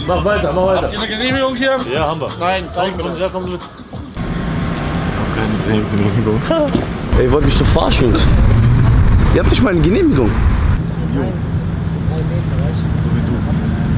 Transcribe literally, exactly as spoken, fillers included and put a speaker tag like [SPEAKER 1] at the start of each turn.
[SPEAKER 1] Mach weiter, mach weiter.
[SPEAKER 2] Habt ihr eine Genehmigung hier?
[SPEAKER 1] Ja, haben wir.
[SPEAKER 2] Nein, zeig bitte.
[SPEAKER 1] Ja, komm mit.
[SPEAKER 3] Keine Genehmigung. Ey, ihr wollt mich doch verarschen. Ihr habt nicht mal eine Genehmigung.
[SPEAKER 4] Nein, das sind drei Meter, weißt du?